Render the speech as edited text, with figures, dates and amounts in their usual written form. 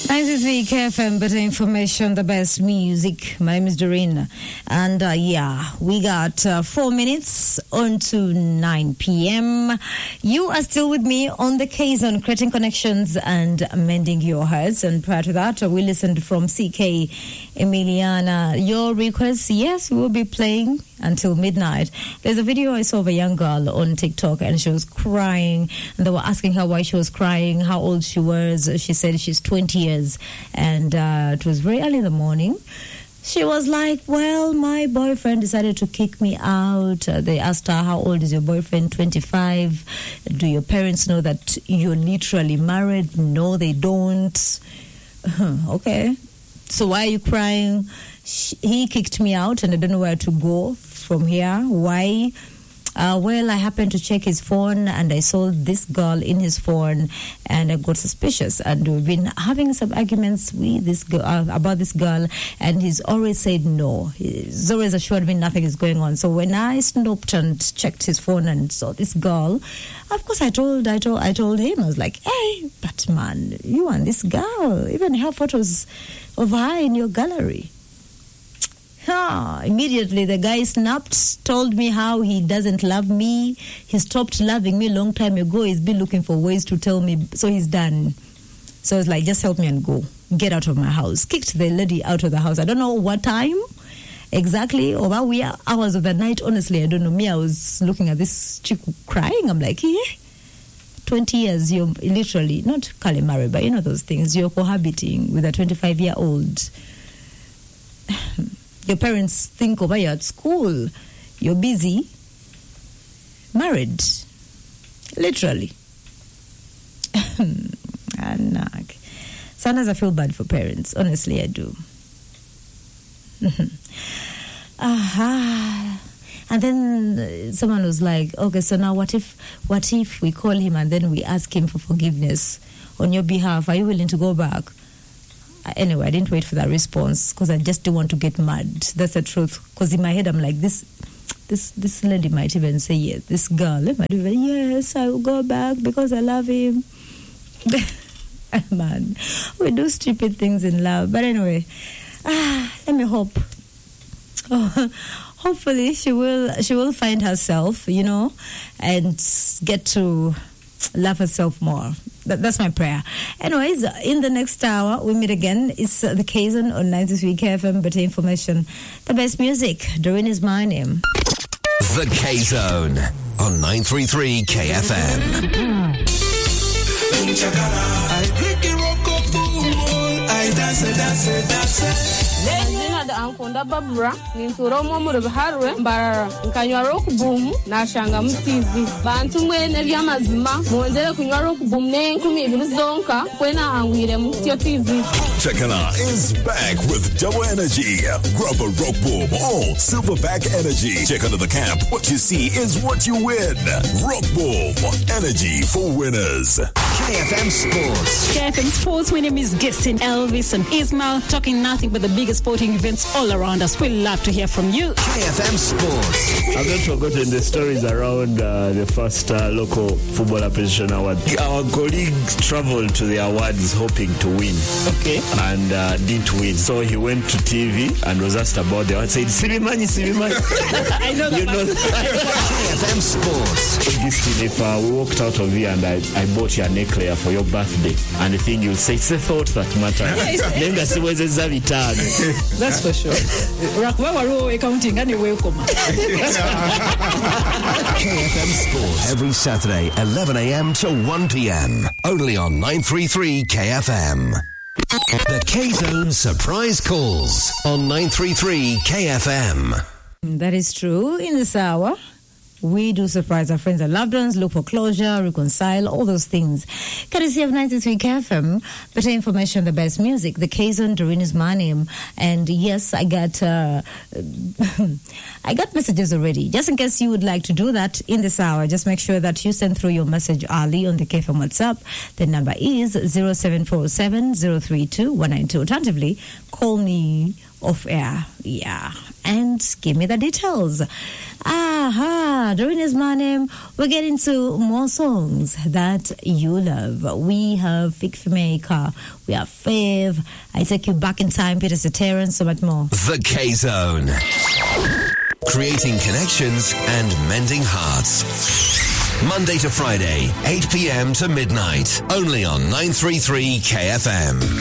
93 KFM, better information, the best music. My name is Doreen. And we got 4 minutes on to 9 p.m. You are still with me on the K-Zone, creating connections and mending your hearts. And prior to that, we listened from CK Emiliana. Your requests, yes, we will be playing until midnight. There's a video I saw of a young girl on TikTok and she was crying. And they were asking her why she was crying, how old she was. She said she's 20 years. And it was very early in the morning. She was like, well, my boyfriend decided to kick me out. They asked her, how old is your boyfriend? 25. Do your parents know that you're literally married? No, they don't. Okay. So why are you crying? He kicked me out and I don't know where to go from here. Why? Well, I happened to check his phone and I saw this girl in his phone and I got suspicious. And we've been having some arguments with this girl, about this girl, and he's always said no. He's always assured me nothing is going on. So when I snooped and checked his phone and saw this girl, of course I told him, I was like, hey, but man, you and this girl, even have photos of her in your gallery. Immediately the guy snapped, told me how he doesn't love me. He stopped loving me a long time ago. He's been looking for ways to tell me, so he's done. So I was like, just help me and go. Get out of my house. Kicked the lady out of the house. I don't know what time exactly, or what hours of the night. Honestly, I don't know. Me, I was looking at this chick crying. I'm like, yeah, 20 years, you're literally, not calamari, but you know those things. You're cohabiting with a 25-year-old. Your parents think over you at school. You're busy. Married. Literally. And sometimes I feel bad for parents. Honestly, I do. And then someone was like, okay, so now what if we call him and then we ask him for forgiveness on your behalf? Are you willing to go back? Anyway, I didn't wait for that response because I just didn't want to get mad. That's the truth. Because in my head, I'm like, this lady might even say yes. This girl might even, yes, I will go back because I love him. Man, we do stupid things in love. But anyway, let me hope. Hopefully, she will find herself, and get to love herself more. That's my prayer. Anyways, in the next hour, we meet again. It's the K-Zone on 93 KFM, better information, the best music. Doreen is my name. The K-Zone on 933 KFM. da ankonda babra ninturo momo biharwe mbarara nkanywa roku boom na shanga mutizi bantu mwene byamazima mwongere kunywa roku boom nenkumi ibiri zonka kwena angwire mutyo TV. Chekana is back with double energy. Grab a rock boom or silverback energy. Check under the cap. What you see is what you win. Rock boom, energy for winners. KFM Sports. KFM Sports. My name is Gistin Elvis and Ismail, talking nothing but the biggest sporting events all around us. We love to hear from you. KFM Sports. I've not forgotten the stories around the first local football appreciation award. Our colleagues traveled to the awards hoping to win. Okay. And didn't win. So he went to TV and was asked about the award. Said, Sibimani. I know that. You know KFM Sports. If we walked out of here and I bought you a necklace for your birthday, and the thing you'll say, it's a thought that matters. That's for sure. Accounting anyway. KFM Sports every Saturday 11 a.m. to 1 p.m. only on 933 KFM. The K-Zone surprise calls on 933 KFM. That is true. In this hour, we do surprise our friends and loved ones, look for closure, reconcile, all those things. Courtesy of 93 KFM, better information, the best music. The K-Zone, Doreen is my name. And yes, I got I got messages already. Just in case you would like to do that in this hour, just make sure that you send through your message early on the KFM WhatsApp. The number is 0747 032 192. Alternatively, call me off air. Yeah. And give me the details. During this morning, we're getting to more songs that you love. We have Fik Fimeka, we have Fave, I Take You Back in Time, Peter Cetera, and so much more. The K-Zone. Creating connections and mending hearts. Monday to Friday, 8 p.m. to midnight. Only on 933 KFM.